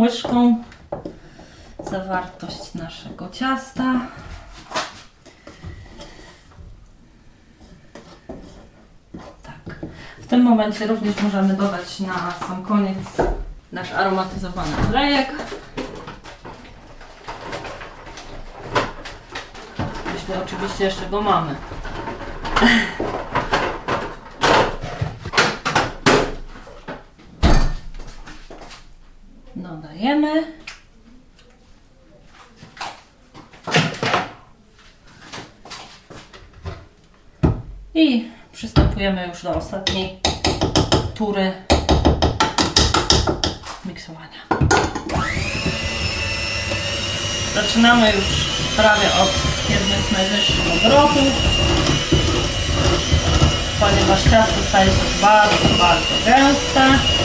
łyżką zawartość naszego ciasta. Tak. W tym momencie również możemy dodać na sam koniec nasz aromatyzowany olejek. Jeśli oczywiście jeszcze go mamy. Dodajemy. I przystępujemy już do ostatniej tury miksowania. Zaczynamy już prawie od jednych z najwyższych obrotów, ponieważ ciasto staje się bardzo gęste.